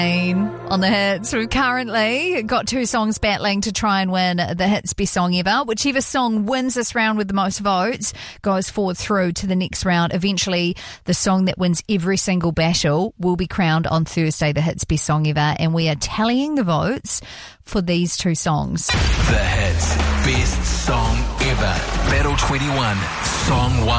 On the hits, we've currently got two songs battling to try and win the Hits Best Song Ever. Whichever song wins this round with the most votes goes forward through to the next round. Eventually, the song that wins every single battle will be crowned on Thursday the Hits Best Song Ever, and we are tallying the votes for these two songs. The Hits Best Song Ever. Battle 21, Song 1.